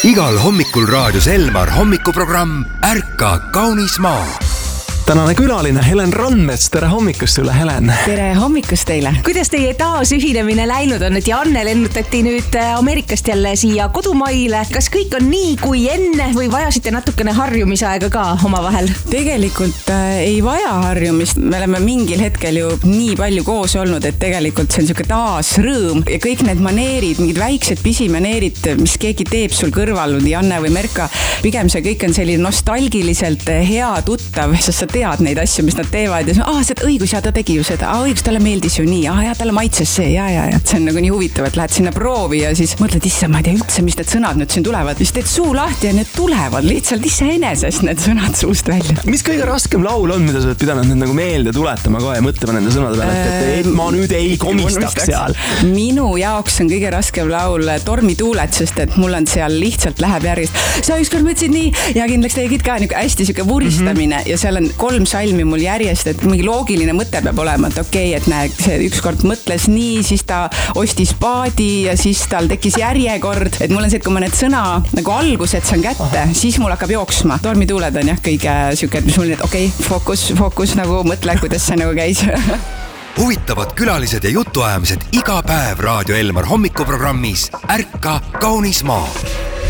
Igal hommikul raadios Elmar hommikuprogramm Ärka kaunis maa. Tänane külaline Helen Randmets, tere hommikust sulle, Helen! Tere hommikust teile! Kuidas teie taas ühinemine läinud on, et Janne lennutati nüüd Ameerikast jälle siia kodumaile? Kas kõik on nii kui enne või vajasite natukene harjumisaega ka omavahel? Tegelikult ei vaja harjumist. Me oleme mingil hetkel ju nii palju koos olnud, et tegelikult see on siuke taas rõõm ja kõik need maneerid, mingid väiksed pisimaneerid, mis keegi teeb sul kõrval, Janne või Merka, pigem see kõik on selline nostalgiliselt hea tuttav, sest sa tead neid asju, mis nad teevad ja see õigus, ja ta tegi ju seda, õigus, talle meeldis ju nii, ja talle maitses see, ja. See on nagu nii huvitav, et lähed sinna proovi ja siis mõtled, issa, ma ei tea üldse, mis need sõnad nüüd siin tulevad. Siis teed suu lahti ja need tulevad lihtsalt iseenesest need sõnad suust välja. Mis kõige raskem laul on, mida sa oled pidanud nüüd nagu meelde tuletama kohe ja mõtlema nende sõnade peale, et ma nüüd ei komistaks seal? Minu jaoks on kõige raskem laul Tormituuled, sest et mul on seal lihtsalt läheb järgist. Sa ükskord mõtlesid nii ja kindlaks tegid ka nagu hästi siuke vuristamine ja seal on 3 salmi mul järjest, et mingi loogiline mõte peab olema, et okei, et näe, see ükskord mõtles nii, siis ta ostis paadi ja siis tal tekkis järjekord, et mul on see, et kui ma need sõna nagu algused saan kätte, siis mul hakkab jooksma. Tormituuled on jah kõige siuke, et mis mul nüüd, okei, fookus nagu mõtle, kuidas see nagu käis. Huvitavad külalised ja jutuajamised iga päev Raadio Elmar hommikuprogrammis Ärka kaunis maa.